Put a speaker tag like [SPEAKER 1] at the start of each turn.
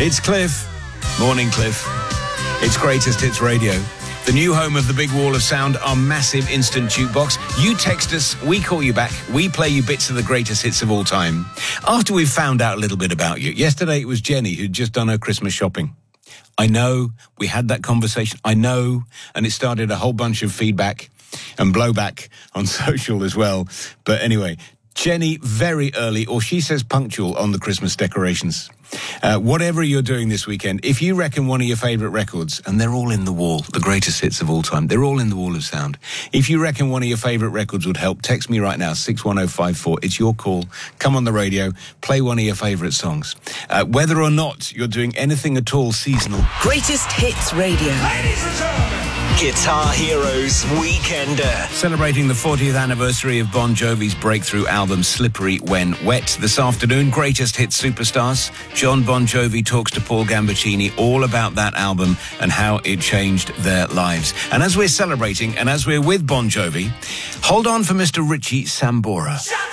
[SPEAKER 1] It's Cliff. Morning, Cliff. It's Greatest Hits Radio. The new home of the Big Wall of Sound, our massive instant jukebox. You text us, we call you back, we play you bits of the greatest hits of all time. After we've found out a little bit about you. Yesterday it was Jenny who'd just done her Christmas shopping. I know, we had that conversation, I know, and it started a whole bunch of feedback and blowback on social as well. But anyway, Jenny, very early, or she says punctual, on the Christmas decorations. Whatever you're doing this weekend, if you reckon one of your favourite records, and they're all in the wall, the greatest hits of all time, they're all in the wall of sound. If you reckon one of your favourite records would help, text me right now, 61054. It's your call. Come on the radio, play one of your favourite songs. Whether or not you're doing anything at all seasonal.
[SPEAKER 2] Greatest Hits Radio.
[SPEAKER 3] Ladies and gentlemen,
[SPEAKER 4] Guitar Heroes Weekender.
[SPEAKER 1] Celebrating the 40th anniversary of Bon Jovi's breakthrough album Slippery When Wet. This afternoon, Greatest Hits superstars John Bon Jovi talks to Paul Gambaccini all about that album and how it changed their lives. And as we're celebrating and as we're with Bon Jovi, hold on for Mr. Richie Sambora.